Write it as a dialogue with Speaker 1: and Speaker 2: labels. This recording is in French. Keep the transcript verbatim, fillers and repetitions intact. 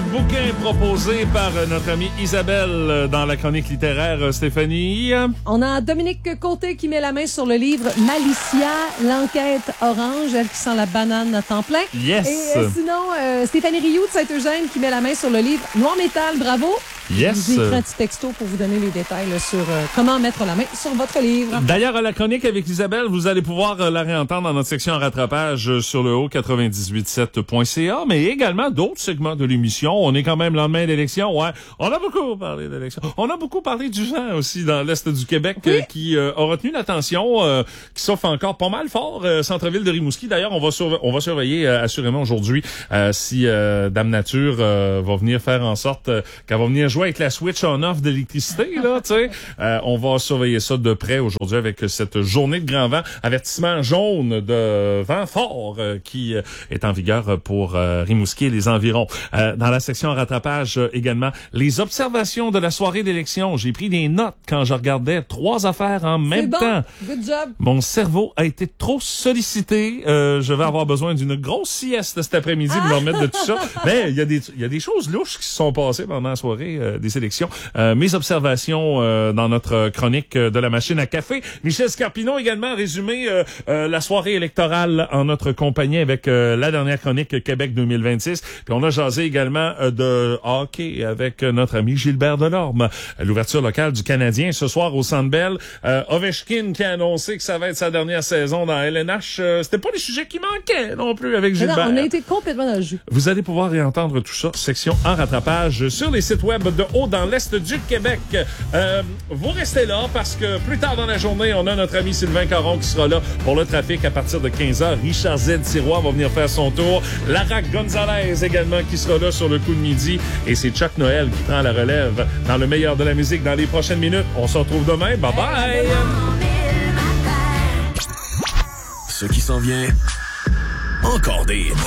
Speaker 1: bouquin proposé par notre amie Isabelle dans la chronique littéraire. Stéphanie.
Speaker 2: On a Dominique Côté qui met la main sur le livre Malicia, l'enquête orange, elle qui sent la banane à temps plein.
Speaker 1: Yes.
Speaker 2: Et euh, sinon, euh, Stéphanie Rioux de Saint-Eugène qui met la main sur le livre Noir Métal, bravo.
Speaker 1: Yes.
Speaker 2: Je vous écris un petit texto pour vous donner les détails là, sur euh, comment mettre la main sur votre livre.
Speaker 1: D'ailleurs, à la chronique avec Isabelle, vous allez pouvoir euh, la réentendre dans notre section en rattrapage euh, sur le haut quatre-vingt-dix-huit sept point c a, mais également d'autres segments de l'émission. On est quand même lendemain d'élection. Ouais, on a beaucoup parlé d'élection. On a beaucoup parlé du vent aussi dans l'est du Québec oui. euh, qui euh, a retenu l'attention, euh, qui s'offre encore pas mal fort. Euh, centre-ville de Rimouski. D'ailleurs, on va surve- on va surveiller euh, assurément aujourd'hui euh, si euh, Dame Nature euh, va venir faire en sorte euh, qu'elle va venir jouer avec la switch on-off d'électricité, là, tu sais. Euh, on va surveiller ça de près aujourd'hui avec cette journée de grand vent. Avertissement jaune de vent fort euh, qui euh, est en vigueur pour euh, Rimouski et les environs. Euh, dans la section en rattrapage euh, également, les observations de la soirée d'élection. J'ai pris des notes quand je regardais trois affaires en même
Speaker 2: bon.
Speaker 1: temps.
Speaker 2: Good job.
Speaker 1: Mon cerveau a été trop sollicité. Euh, je vais avoir besoin d'une grosse sieste cet après-midi pour me remettre de tout ça. Mais il y a des il y a des choses louches qui se sont passées pendant la soirée euh, des élections. Euh, mes observations euh, dans notre chronique de la machine à café. Michel Scarpino également a résumé euh, euh, la soirée électorale en notre compagnie avec euh, la dernière chronique Québec deux mille vingt-six. Puis on a jasé également euh, de hockey avec notre ami Gilbert Delorme. L'ouverture locale du Canadien ce soir au Centre Bell. Euh, Ovechkin qui a annoncé que ça va être sa dernière saison dans L N H. Euh, c'était pas les sujets qui manquaient non plus avec Gilbert.
Speaker 2: Non, on a été complètement dans le jus.
Speaker 1: Vous allez pouvoir réentendre tout ça, section en rattrapage, sur les sites web de haut dans l'Est du Québec. Euh, vous restez là parce que plus tard dans la journée, on a notre ami Sylvain Caron qui sera là pour le trafic à partir de quinze heures. Richard Z. Sirois va venir faire son tour. Lara Gonzalez également qui sera là sur le coup de midi. Et c'est Chuck Noël qui prend la relève dans le meilleur de la musique dans les prochaines minutes. On se retrouve demain. Bye bye!
Speaker 3: Ce qui s'en vient, encore des hits.